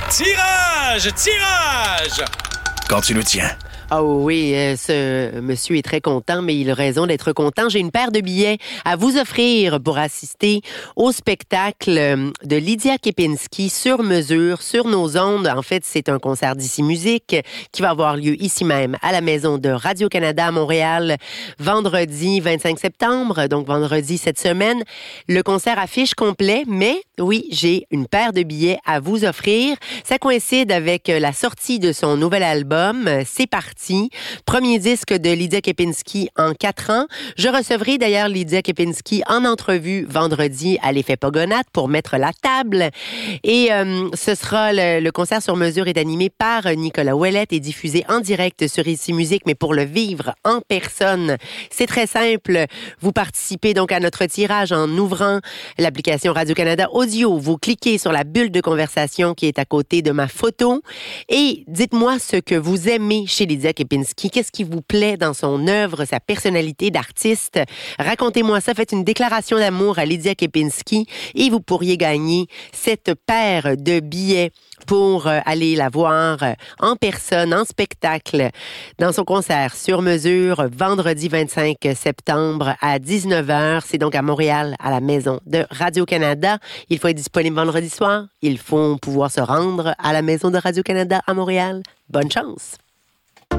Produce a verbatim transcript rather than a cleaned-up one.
Tirage! Tirage! Quand tu le tiens. Ah oh oui, euh, ce monsieur est très content, mais il a raison d'être content. J'ai une paire de billets à vous offrir pour assister au spectacle de Lydia Kepinski sur mesure, sur nos ondes. En fait, c'est un concert d'Ici Musique qui va avoir lieu ici même à la maison de Radio-Canada à Montréal, vendredi vingt-cinq septembre, donc vendredi cette semaine. Le concert affiche complet, mais oui, j'ai une paire de billets à vous offrir. Ça coïncide avec la sortie de son nouvel album. C'est parti. Premier disque de Lydia Kepinski en quatre ans. Je recevrai d'ailleurs Lydia Kepinski en entrevue vendredi à l'Effet Pogonate pour mettre la table. Et euh, ce sera le, le concert sur mesure est animé par Nicolas Ouellette et diffusé en direct sur Ici Musique, mais pour le vivre en personne, c'est très simple. Vous participez donc à notre tirage en ouvrant l'application Radio-Canada Audio. Vous cliquez sur la bulle de conversation qui est à côté de ma photo et dites-moi ce que vous aimez chez Lydia Kepinski. Qu'est-ce qui vous plaît dans son œuvre, sa personnalité d'artiste? Racontez-moi ça. Faites une déclaration d'amour à Lydia Kepinski et vous pourriez gagner cette paire de billets pour aller la voir en personne, en spectacle, dans son concert sur mesure, vendredi vingt-cinq septembre à dix-neuf heures. C'est donc à Montréal, à la maison de Radio-Canada. Il faut être disponible vendredi soir. Il faut pouvoir se rendre à la maison de Radio-Canada à Montréal. Bonne chance!